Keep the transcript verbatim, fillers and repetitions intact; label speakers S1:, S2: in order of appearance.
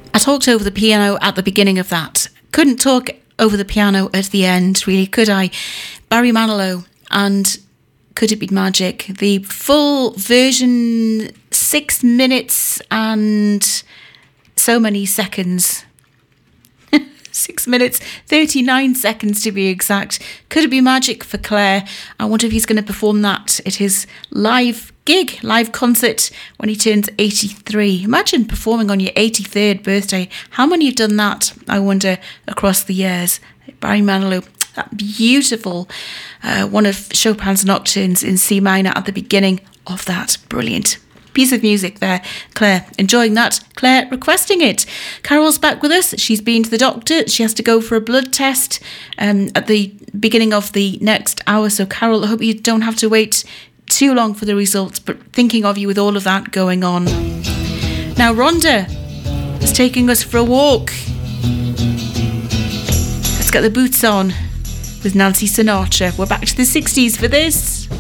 S1: I talked over the piano at the beginning of that. Couldn't talk over the piano at the end, really, could I? Barry Manilow and Could It Be Magic? The full version, six minutes and so many seconds. Six minutes, thirty-nine seconds to be exact. Could It Be Magic for Claire? I wonder if he's going to perform that at his live gig, live concert when he turns eighty-three. Imagine performing on your eighty-third birthday. How many have done that, I wonder, across the years? Barry Manilow, that beautiful, uh, one of Chopin's nocturnes in C minor at the beginning of that. Brilliant piece of music there. Claire enjoying that. Claire requesting it. Carol's back with us. She's been to the doctor. She has to go for a blood test um, at the beginning of the next hour. So Carol, I hope you don't have to wait too long for the results, but thinking of you with all of that going on. Now Rhonda is taking us for a walk. Let's get the boots on with Nancy Sinatra. We're back to the sixties for this.